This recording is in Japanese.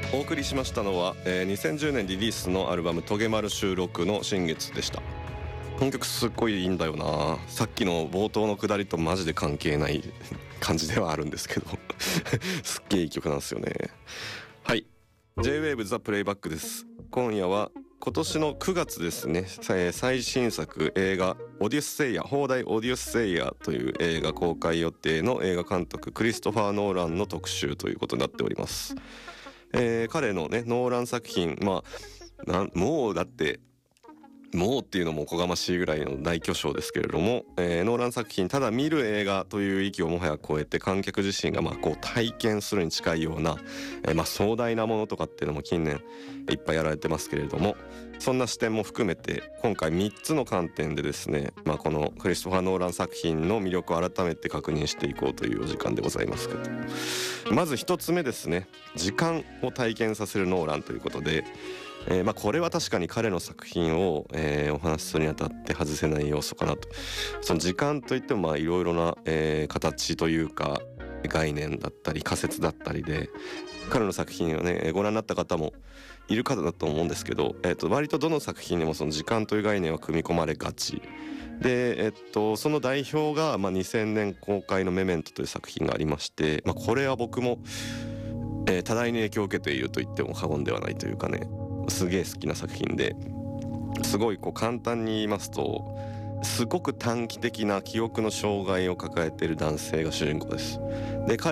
お送りしましたのは、2010年リリースのアルバムトゲマル収録の新月でした。この曲すっごいいいんだよな。さっきの冒頭のくだりとマジで関係ない感じではあるんですけどすっげえいい曲なんですよね。はい、 J-Wave The Playback です。今夜は今年の9月ですね、最新作映画オデュッセイヤ、放題オデュッセイヤという映画公開予定の映画監督クリストファー・ノーランの特集ということになっております。彼のねノーラン作品、もうだってもうっていうのもおこがましいぐらいの大巨匠ですけれども、ノーラン作品ただ見る映画という域をもはや超えて観客自身がこう体験するに近いような、壮大なものとかっていうのも近年いっぱいやられてますけれども、そんな視点も含めて今回3つの観点でですね、このクリストファー・ノーラン作品の魅力を改めて確認していこうというお時間でございますけど、まず1つ目ですね、時間を体験させるノーランということで、これは確かに彼の作品を、お話しするにあたって外せない要素かなと。その時間といってもいろいろな、形というか概念だったり仮説だったりで、彼の作品をねご覧になった方もいる方だと思うんですけど、割とどの作品にもその時間という概念は組み込まれがちで、その代表が、2000年公開のメメントという作品がありまして、これは僕も、多大に影響を受けていると言っても過言ではないというかね、すげえ好きな作品で、すごいこう簡単に言いますと、すごく短期的な記憶の障害を抱えている男性が主人公です。で、彼